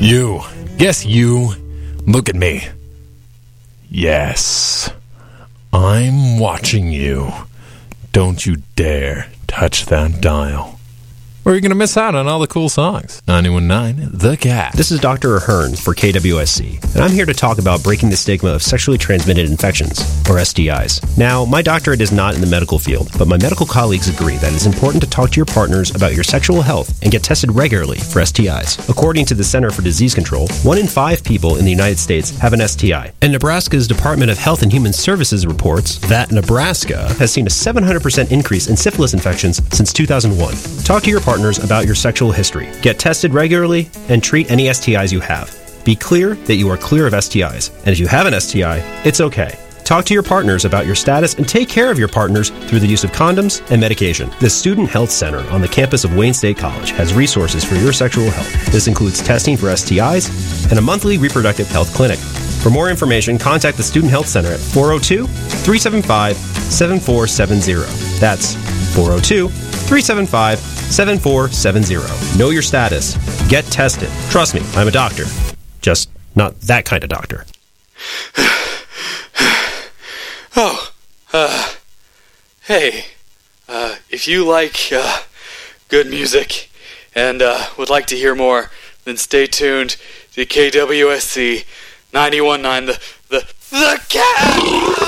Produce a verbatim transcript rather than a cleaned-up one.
You. Yes, you. Look at me. Yes. I'm watching you. Don't you dare touch that dial, or you're going to miss out on all the cool songs. ninety-one point nine The Cat. This is Doctor Ahern for K W S C, and I'm here to talk about breaking the stigma of sexually transmitted infections, or S T Is. Now, my doctorate is not in the medical field, but my medical colleagues agree that it's important to talk to your partners about your sexual health and get tested regularly for S T Is. According to the Center for Disease Control, one in five people in the United States have an S T I. And Nebraska's Department of Health and Human Services reports that Nebraska has seen a seven hundred percent increase in syphilis infections since two thousand one. Talk to your partners about your sexual history. Get tested regularly and treat any S T Is you have. Be clear that you are clear of S T Is. And if you have an S T I, it's okay. Talk to your partners about your status and take care of your partners through the use of condoms and medication. The Student Health Center on the campus of Wayne State College has resources for your sexual health. This includes testing for S T Is and a monthly reproductive health clinic. For more information, contact the Student Health Center at four oh two, three seven five, seven four seven zero. That's four oh two, three seven five, seven four seven zero. Know your status. Get tested. Trust me, I'm a doctor. Just not that kind of doctor. Oh, uh, hey, uh, if you like, uh, good music and, uh, would like to hear more, then stay tuned to K W S C ninety-one point nine, the, the, the Cat!